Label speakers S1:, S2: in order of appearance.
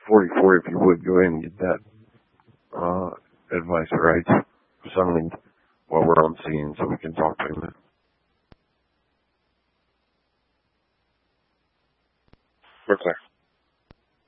S1: 44, if you would, go ahead and get that advice right, signed while we're on scene so we can talk to him.
S2: We're clear.